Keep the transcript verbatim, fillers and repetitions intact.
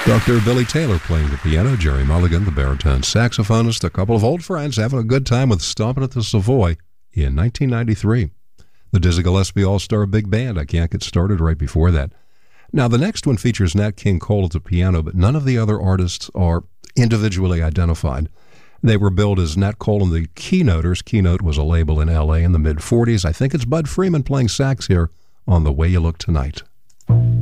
Doctor Billy Taylor playing the piano, Jerry Mulligan, the baritone saxophonist, a couple of old friends having a good time with Stompin' at the Savoy in nineteen ninety-three. The Dizzy Gillespie All-Star Big Band, I Can't Get Started, right before that. Now, the next one features Nat King Cole at the piano, but none of the other artists are individually identified. They were billed as Nat Cole and the Keynoters. Keynote was a label in L A in the mid forties. I think it's Bud Freeman playing sax here on The Way You Look Tonight.